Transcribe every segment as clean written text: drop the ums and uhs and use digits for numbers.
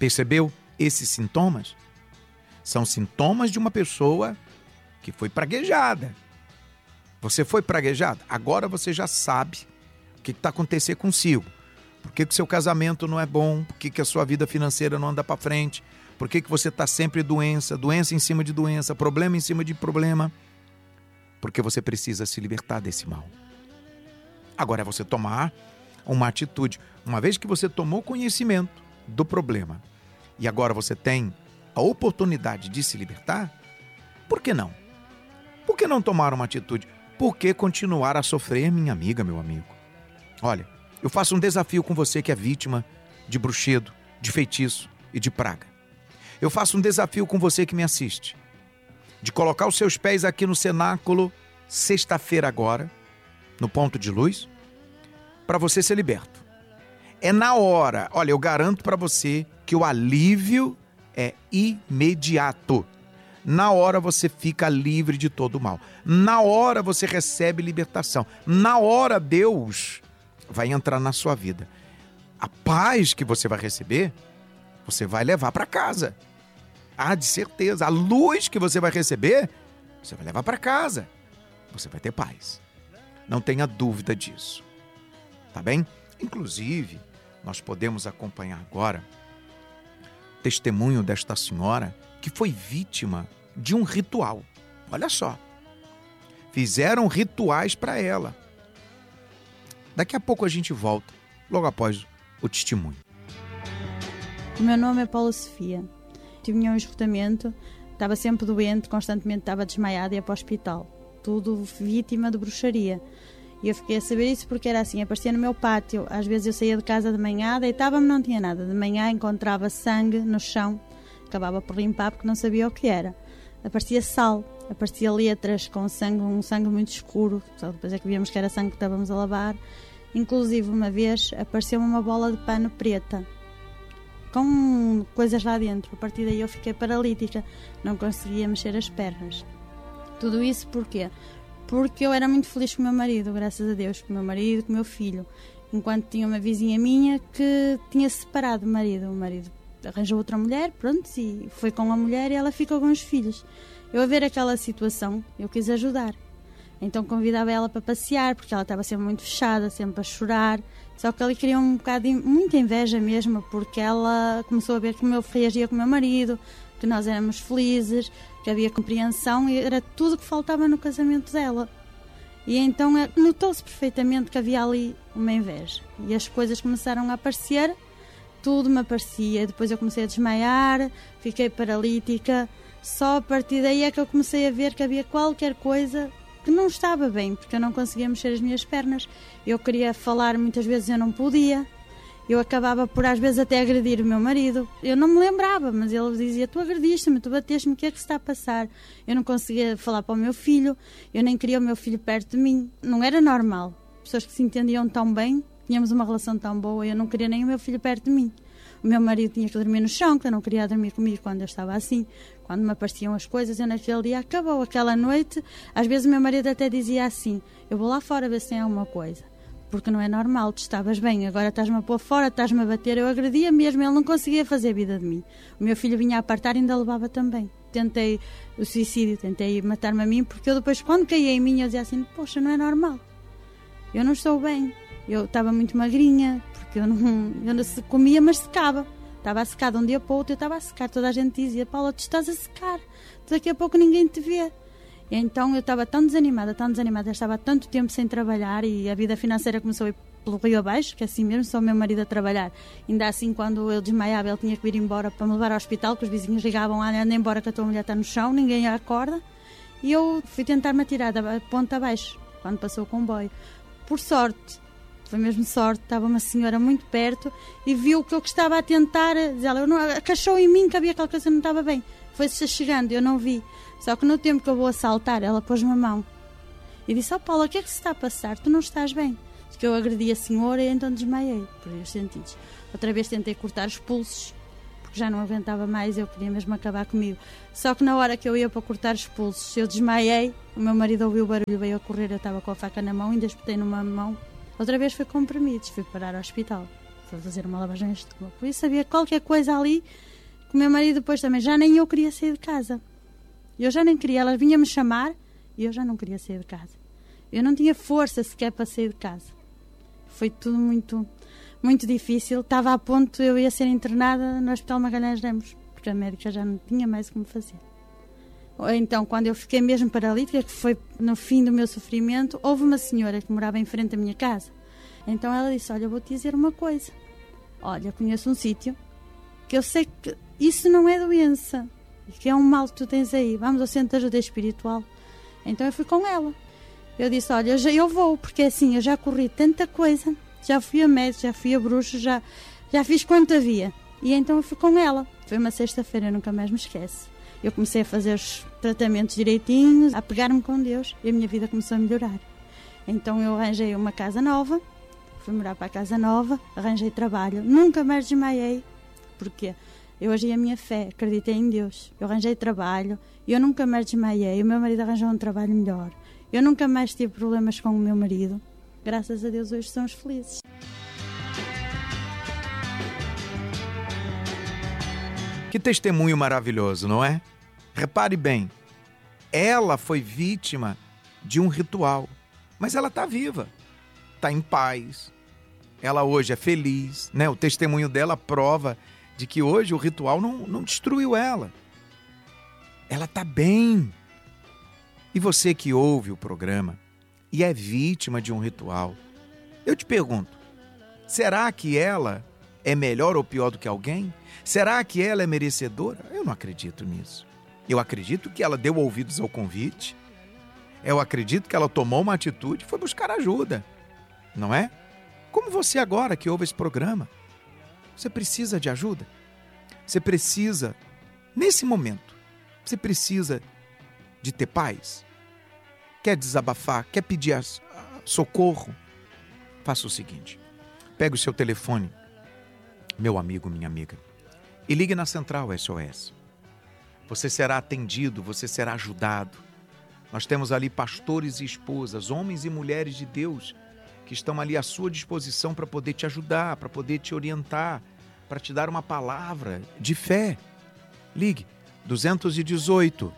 Percebeu esses sintomas? São sintomas de uma pessoa que foi praguejada. Você foi praguejado? Agora você já sabe o que está acontecendo consigo. Por que o seu casamento não é bom? Por que a sua vida financeira não anda para frente? Por que você está sempre doença em cima de doença, problema em cima de problema? Porque você precisa se libertar desse mal. Agora é você tomar uma atitude. Uma vez que você tomou conhecimento do problema e agora você tem a oportunidade de se libertar, por que não? Por que não tomar uma atitude? Por que continuar a sofrer, minha amiga, meu amigo? Olha, eu faço um desafio com você que é vítima de bruxedo, de feitiço e de praga. Eu faço um desafio com você que me assiste, de colocar os seus pés aqui no cenáculo, sexta-feira agora, no ponto de luz, para você ser liberto. É na hora, olha, eu garanto para você que o alívio é imediato. Na hora você fica livre de todo o mal. Na hora você recebe libertação. Na hora Deus vai entrar na sua vida. A paz que você vai receber, você vai levar para casa. Ah, de certeza. A luz que você vai receber, você vai levar para casa. Você vai ter paz. Não tenha dúvida disso. Tá bem? Inclusive, nós podemos acompanhar agora o testemunho desta senhora que foi vítima de um ritual. Olha só. Fizeram rituais para ela. Daqui a pouco a gente volta, logo após o testemunho. O meu nome é Paula Sofia. Tive um esgotamento, estava sempre doente, constantemente estava desmaiada e ia para o hospital. Tudo vítima de bruxaria. E eu fiquei a saber isso porque era assim, aparecia no meu pátio. Às vezes eu saía de casa de manhã, deitava-me, não tinha nada. De manhã encontrava sangue no chão, acabava por limpar porque não sabia o que era. Aparecia sal, aparecia letras com sangue, um sangue muito escuro, só depois é que víamos que era sangue que estávamos a lavar. Inclusive uma vez apareceu-me uma bola de pano preta, com coisas lá dentro. A partir daí eu fiquei paralítica, não conseguia mexer as pernas. Tudo isso porquê? Porque eu era muito feliz com o meu marido, graças a Deus, com o meu marido, com o meu filho. Enquanto tinha uma vizinha minha que tinha separado o marido arranjou outra mulher, pronto, e foi com a mulher e ela ficou com os filhos. Eu a ver aquela situação, eu quis ajudar. Então convidava ela para passear, porque ela estava sempre muito fechada, sempre a chorar. Só que ele queria um bocado de muita inveja mesmo, porque ela começou a ver como eu reagia com o meu marido, que nós éramos felizes, que havia compreensão e era tudo que faltava no casamento dela. E então notou-se perfeitamente que havia ali uma inveja. E as coisas começaram a aparecer, tudo me aparecia. Depois eu comecei a desmaiar, fiquei paralítica. Só a partir daí é que eu comecei a ver que havia qualquer coisa que não estava bem, porque eu não conseguia mexer as minhas pernas. Eu queria falar, muitas vezes eu não podia. Eu acabava por às vezes até agredir o meu marido. Eu não me lembrava, mas ele dizia: tu agrediste-me, tu bateste-me, o que é que se está a passar? Eu não conseguia falar para o meu filho, eu nem queria o meu filho perto de mim. Não era normal. Pessoas que se entendiam tão bem, tínhamos uma relação tão boa, eu não queria nem o meu filho perto de mim. O meu marido tinha que dormir no chão, que eu não queria dormir comigo quando eu estava assim. Quando me apareciam as coisas, eu naquele dia acabou aquela noite. Às vezes o meu marido até dizia assim: eu vou lá fora ver se tem alguma coisa. Porque não é normal, tu estavas bem, agora estás-me a pôr fora, estás-me a bater. Eu agredia mesmo, ele não conseguia fazer vida de mim. O meu filho vinha a apartar e ainda levava também. Tentei o suicídio, tentei matar-me a mim, porque eu depois, quando caía em mim, eu dizia assim: poxa, não é normal. Eu não estou bem. Eu estava muito magrinha, porque eu não comia, mas secava. Estava a secar de um dia para o outro, eu estava a secar. Toda a gente dizia: Paula, tu estás a secar, daqui a pouco ninguém te vê. Então eu estava tão desanimada, eu estava há tanto tempo sem trabalhar e a vida financeira começou a ir pelo rio abaixo, que assim mesmo, só o meu marido a trabalhar. Ainda assim, quando eu desmaiava, ele tinha que ir embora para me levar ao hospital, que os vizinhos ligavam: anda embora que a tua mulher está no chão, ninguém a acorda. E eu fui tentar-me atirar da ponta abaixo, quando passou o comboio. Por sorte, foi mesmo sorte, estava uma senhora muito perto e viu que eu estava a tentar, ela cachou em mim que havia aquela coisa que não estava bem. Foi-se chegando, eu não vi. Só que no tempo que eu vou assaltar, ela pôs-me a mão e disse: Paula, o que é que se está a passar? Tu não estás bem? Diz que eu agredi a senhora e então desmaiei, por os sentidos. Outra vez tentei cortar os pulsos, porque já não aguentava mais, eu queria mesmo acabar comigo. Só que na hora que eu ia para cortar os pulsos, eu desmaiei, o meu marido ouviu o barulho, veio a correr, eu estava com a faca na mão, ainda espetei numa mão. Outra vez fui comprimidos, fui parar ao hospital. para fazer uma lavagem de estômago. Por isso havia qualquer coisa ali que o meu marido depois também, já nem eu queria sair de casa. Eu já nem queria, elas vinham me chamar e eu já não queria sair de casa. Eu não tinha força sequer para sair de casa. Foi tudo muito, muito difícil. Estava a ponto, eu ia ser internada no Hospital Magalhães Lemos, porque a médica já não tinha mais como fazer. Então, quando eu fiquei mesmo paralítica, que foi no fim do meu sofrimento, houve uma senhora que morava em frente à minha casa. Então ela disse, olha, eu vou-te dizer uma coisa. Olha, conheço um sítio que eu sei que isso não é doença, que é um mal que tu tens aí. Vamos ao centro de ajuda espiritual. Então eu fui com ela. Eu disse, olha, eu vou, porque assim, eu já corri tanta coisa. Já fui a médico, já fui a bruxo, já fiz quanto havia. E então eu fui com ela. Foi uma sexta-feira, eu nunca mais me esqueço. Eu comecei a fazer os tratamentos direitinhos, a pegar-me com Deus, e a minha vida começou a melhorar. Então eu arranjei uma casa nova, fui morar para a casa nova, arranjei trabalho, nunca mais desmaiei, porque eu agi a minha fé, acreditei em Deus. Eu arranjei trabalho, eu nunca mais desmaiei, o meu marido arranjou um trabalho melhor. Eu nunca mais tive problemas com o meu marido. Graças a Deus hoje somos felizes. Que testemunho maravilhoso, não é? Repare bem, ela foi vítima de um ritual, mas ela está viva, está em paz, ela hoje é feliz, né? O testemunho dela prova de que hoje o ritual não destruiu ela. Ela está bem. E você que ouve o programa e é vítima de um ritual, eu te pergunto, será que ela é melhor ou pior do que alguém? Será que ela é merecedora? Eu não acredito nisso. Eu acredito que ela deu ouvidos ao convite. Eu acredito que ela tomou uma atitude e foi buscar ajuda. Não é? Como você agora que ouve esse programa. Você precisa de ajuda? Você precisa, nesse momento, você precisa de ter paz? Quer desabafar? Quer pedir socorro? Faça o seguinte. Pega o seu telefone, meu amigo, minha amiga, e ligue na Central SOS. Você será atendido, você será ajudado. Nós temos ali pastores e esposas, homens e mulheres de Deus, que estão ali à sua disposição para poder te ajudar, para poder te orientar, para te dar uma palavra de fé. Ligue 218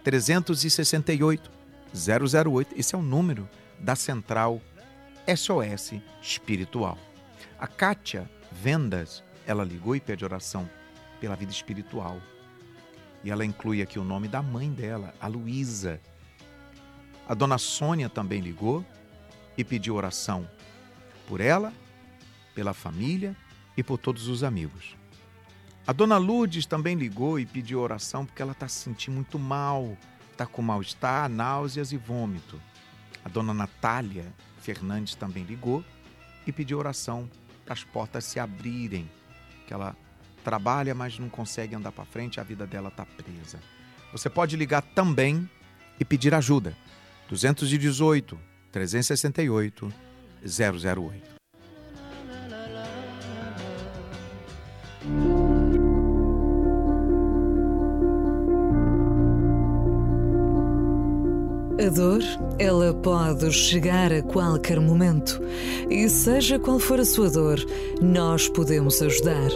368 008. Esse é o número da Central SOS Espiritual. A Kátia Vendas, ela ligou e pede oração pela vida espiritual. E ela inclui aqui o nome da mãe dela, a Luísa. A dona Sônia também ligou e pediu oração por ela, pela família e por todos os amigos. A dona Lourdes também ligou e pediu oração porque ela está se sentindo muito mal, está com mal-estar, náuseas e vômito. A dona Natália Fernandes também ligou e pediu oração para as portas se abrirem, que ela trabalha, mas não consegue andar para frente, a vida dela está presa. Você pode ligar também e pedir ajuda. 218 368 008. A dor, ela pode chegar a qualquer momento. E seja qual for a sua dor, nós podemos ajudar.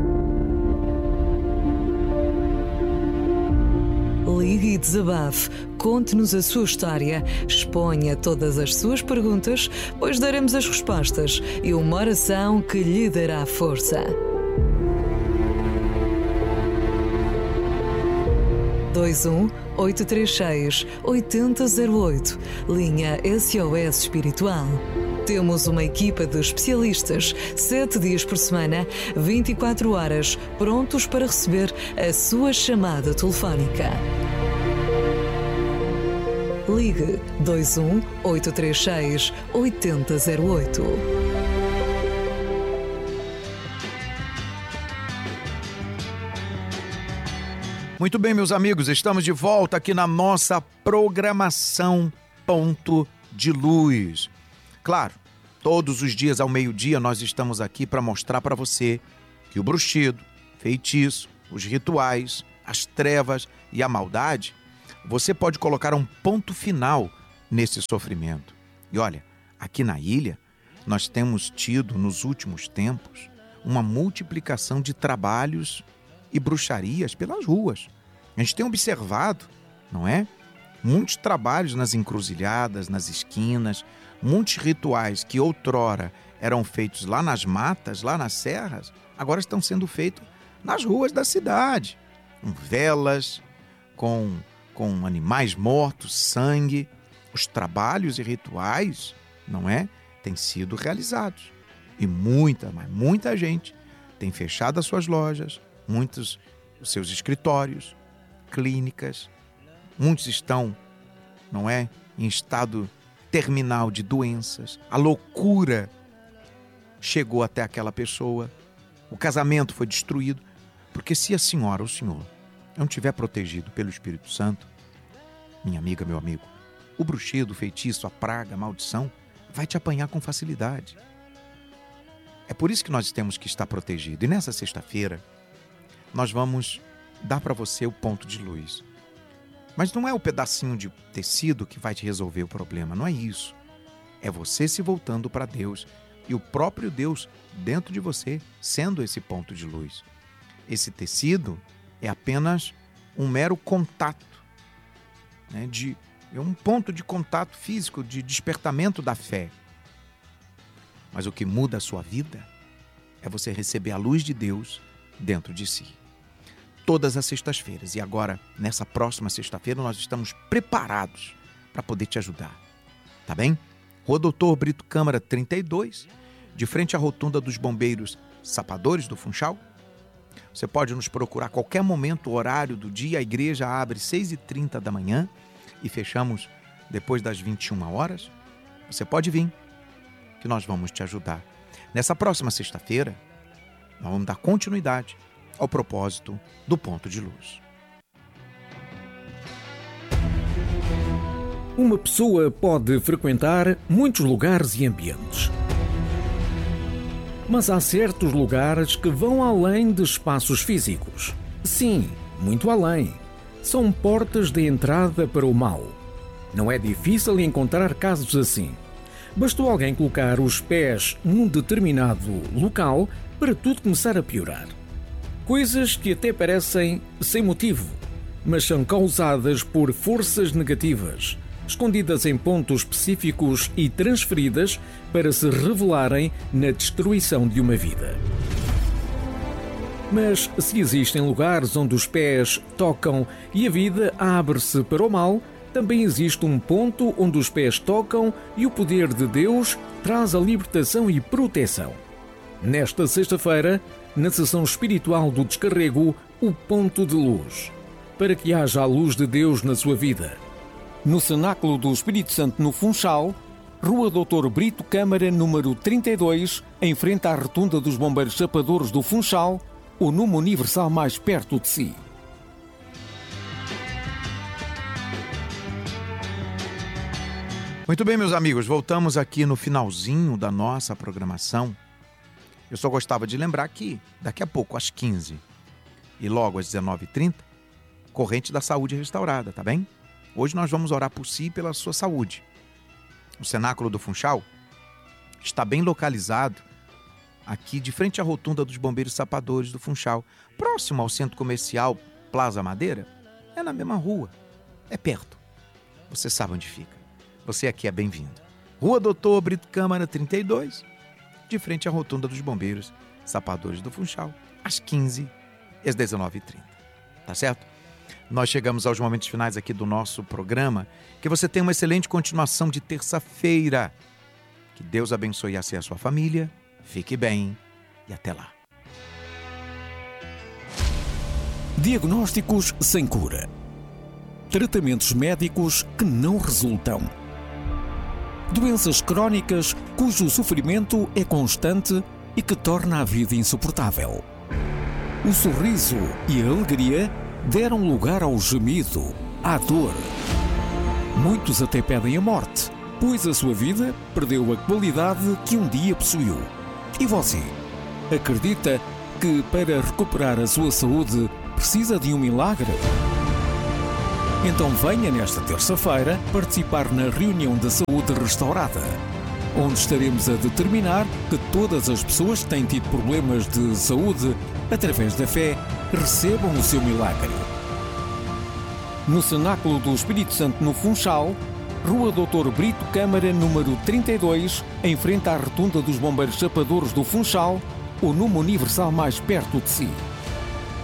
Ligue e desabafe, conte-nos a sua história, exponha todas as suas perguntas, pois daremos as respostas e uma oração que lhe dará força. 21-836-8008, linha SOS Espiritual. Temos uma equipa de especialistas, 7 dias por semana, 24 horas, prontos para receber a sua chamada telefónica. Ligue 21-836-8008. Muito bem, meus amigos, estamos de volta aqui na nossa programação Ponto de Luz. Claro, todos os dias ao meio-dia nós estamos aqui para mostrar para você que o bruxido, feitiço, os rituais, as trevas e a maldade, você pode colocar um ponto final nesse sofrimento. E olha, aqui na ilha, nós temos tido nos últimos tempos uma multiplicação de trabalhos e bruxarias pelas ruas. A gente tem observado, não é? Muitos trabalhos nas encruzilhadas, nas esquinas, muitos rituais que outrora eram feitos lá nas matas, lá nas serras, agora estão sendo feitos nas ruas da cidade, com velas, com animais mortos, sangue. Os trabalhos e rituais, não é, têm sido realizados. E muita gente tem fechado as suas lojas, muitos os seus escritórios, clínicas. Muitos estão, não é, em estado terminal de doenças. A loucura chegou até aquela pessoa. O casamento foi destruído. Porque se a senhora ou o senhor não estiver protegido pelo Espírito Santo, minha amiga, meu amigo, o bruxedo, o feitiço, a praga, a maldição vai te apanhar com facilidade. É por isso que nós temos que estar protegidos. E nessa sexta-feira, nós vamos dar para você o ponto de luz. Mas não é o pedacinho de tecido que vai te resolver o problema, não é isso. É você se voltando para Deus e o próprio Deus dentro de você sendo esse ponto de luz. Esse tecido é apenas um mero contato, né, é um ponto de contato físico, de despertamento da fé. Mas o que muda a sua vida é você receber a luz de Deus dentro de si. Todas as sextas-feiras. E agora, nessa próxima sexta-feira, nós estamos preparados para poder te ajudar. Tá bem? Rua Doutor Brito Câmara 32, de frente à rotunda dos Bombeiros Sapadores do Funchal. Você pode nos procurar a qualquer momento, o horário do dia. A igreja abre 6h30 da manhã e fechamos depois das 21 horas. Você pode vir, que nós vamos te ajudar. Nessa próxima sexta-feira, nós vamos dar continuidade ao propósito do Ponto de Luz. Uma pessoa pode frequentar muitos lugares e ambientes. Mas há certos lugares que vão além de espaços físicos. Sim, muito além. São portas de entrada para o mal. Não é difícil encontrar casos assim. Bastou alguém colocar os pés num determinado local para tudo começar a piorar. Coisas que até parecem sem motivo, mas são causadas por forças negativas, escondidas em pontos específicos e transferidas para se revelarem na destruição de uma vida. Mas se existem lugares onde os pés tocam e a vida abre-se para o mal, também existe um ponto onde os pés tocam e o poder de Deus traz a libertação e proteção. Nesta sexta-feira, na sessão espiritual do descarrego, o Ponto de Luz, para que haja a luz de Deus na sua vida. No Cenáculo do Espírito Santo no Funchal, Rua Doutor Brito Câmara, número 32, em frente à rotunda dos Bombeiros Sapadores do Funchal, o número universal mais perto de si. Muito bem, meus amigos, voltamos aqui no finalzinho da nossa programação. Eu só gostava de lembrar que daqui a pouco, às 15 e logo às 19h30, Corrente da Saúde Restaurada, tá bem? Hoje nós vamos orar por si e pela sua saúde. O Cenáculo do Funchal está bem localizado aqui de frente à rotunda dos Bombeiros Sapadores do Funchal, próximo ao Centro Comercial Plaza Madeira. É na mesma rua, é perto. Você sabe onde fica. Você aqui é bem-vindo. Rua Doutor Brito Câmara 32, de frente à rotunda dos Bombeiros Sapadores do Funchal, às 15 e às 19h30. Tá certo? Nós chegamos aos momentos finais aqui do nosso programa. Que você tenha uma excelente continuação de terça-feira. Que Deus abençoe a sua família. Fique bem e até lá. Diagnósticos sem cura. Tratamentos médicos que não resultam. Doenças crónicas cujo sofrimento é constante e que torna a vida insuportável. O sorriso e a alegria deram lugar ao gemido, à dor. Muitos até pedem a morte, pois a sua vida perdeu a qualidade que um dia possuiu. E você? Acredita que para recuperar a sua saúde precisa de um milagre? Então venha nesta terça-feira participar na reunião da saúde restaurada. onde estaremos a determinar que todas as pessoas que têm tido problemas de saúde, através da fé, recebam o seu milagre. No Cenáculo do Espírito Santo, no Funchal, Rua Dr. Brito Câmara, número 32, em frente à Rotunda dos Bombeiros Chapadores do Funchal, o número universal mais perto de si.